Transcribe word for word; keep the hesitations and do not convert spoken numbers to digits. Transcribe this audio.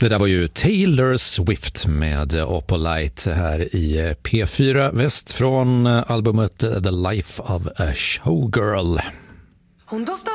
Det där var ju Taylor Swift med Opalite här i P fyra Väst från albumet The Life of a Showgirl. Hon doftar